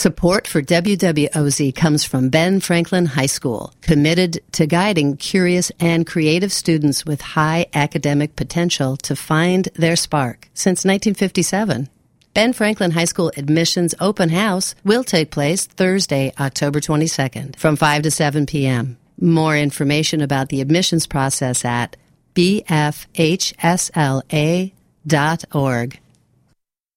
Support for WWOZ comes from Ben Franklin High School, committed to guiding curious and creative students with high academic potential to find their spark since 1957. Ben Franklin High School admissions open house will take place Thursday, October 22nd from 5 to 7 p.m. More information about the admissions process at bfhsla.org.